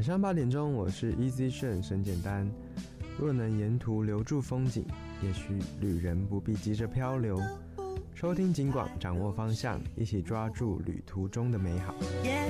晚上8点钟，我是 Easy 炫沈简单。若能沿途留住风景，也许旅人不必急着漂流。收听警广，掌握方向，一起抓住旅途中的美好。